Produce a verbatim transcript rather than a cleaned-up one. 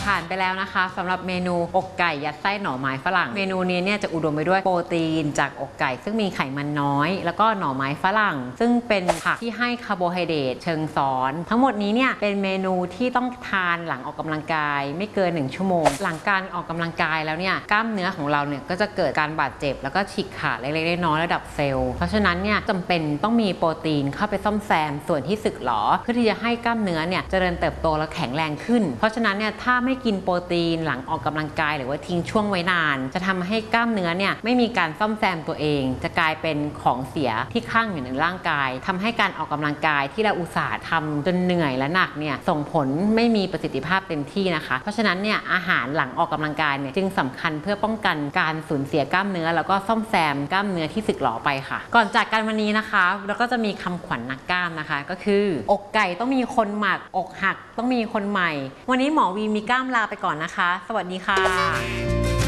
ผ่านไปแล้วนะคะสำหรับเมนูอกไก่ยัดไส้หน่อไม้ฝรั่งเมนูนี้เนี่ยจะอุดมไปด้วยโปรตีนจากอกไก่ซึ่งมีไขมันน้อยแล้วก็หน่อไม้ฝรั่งซึ่งเป็นผักที่ให้คาร์โบไฮเดรตเชิงซ้อนทั้งหมดนี้เนี่ยเป็นเมนูที่ต้องทานหลังออกกำลังกายไม่เกินหนึ่งชั่วโมงหลังการออกกำลังกายแล้วเนี่ยกล้ามเนื้อของเราเนี่ยก็จะเกิดการบาดเจ็บแล้วก็ฉีกขาดเล็กๆน้อยๆระดับเซลล์เพราะฉะนั้นเนี่ยจำเป็นต้องมีโปรตีนเข้าไปซ่อมแซมส่วนที่สึกหรอเพื่อที่จะให้กล้ามเนื้อเนี่ยเจริญเติบโตและแข็งแรงขึ้นเพราะฉะนั้นเนี่ยถ้าไม่กินโปรตีนหลังออกกำลังกายหรือว่าทิ้งช่วงไว้นานจะทำให้กล้ามเนื้อเนี่ยไม่มีการซ่อมแซมตัวเองจะกลายเป็นของเสียที่ข้างอยู่ในร่างกายทำให้การออกกำลังกายที่เราอุตส่าห์ทำจนเหนื่อยและหนักเนี่ยส่งผลไม่มีประสิทธิภาพเต็มที่นะคะเพราะฉะนั้นเนี่ยอาหารหลังออกกำลังกายเนี่ยจึงสำคัญเพื่อป้องกันการสูญเสียกล้ามเนื้อแล้วก็ซ่อมแซมกล้ามเนื้อที่สึกหรอไปค่ะก่อนจากกันวันนี้นะคะเราก็จะมีคำขวัญนักกล้ามนะคะก็คืออกไก่ต้องมีคนหมักอกหักต้องมีคนใหม่วันนี้หมอวีมีกล้ามลาไปก่อนนะคะสวัสดีค่ะ